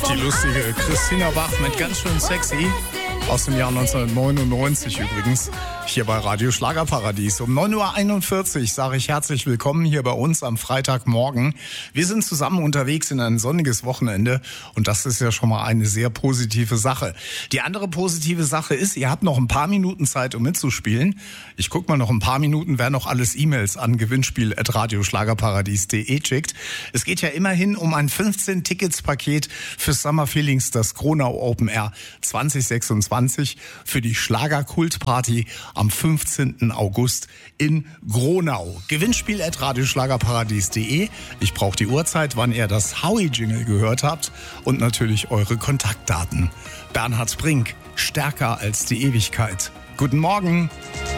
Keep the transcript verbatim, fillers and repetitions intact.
Die lustige Christina Bach mit ganz schön sexy. Aus dem Jahr neunzehnhundertneunundneunzig übrigens. Hier bei Radio Schlagerparadies. Um neun Uhr einundvierzig sage ich herzlich willkommen hier bei uns am Freitagmorgen. Wir sind zusammen unterwegs in ein sonniges Wochenende und das ist ja schon mal eine sehr positive Sache. Die andere positive Sache ist, ihr habt noch ein paar Minuten Zeit, um mitzuspielen. Ich guck mal noch ein paar Minuten, wer noch alles E-Mails an gewinnspiel at radioschlagerparadies punkt de schickt. Es geht ja immerhin um ein fünfzehn Tickets Paket für Summer Feelings, das Gronau Open Air zwanzig sechsundzwanzig für die Schlagerkultparty am fünfzehnten August in Gronau. Gewinnspiel at radioschlagerparadies punkt de. Ich brauche die Uhrzeit, wann ihr das Howie-Jingle gehört habt und natürlich eure Kontaktdaten. Bernhard Brink, stärker als die Ewigkeit. Guten Morgen.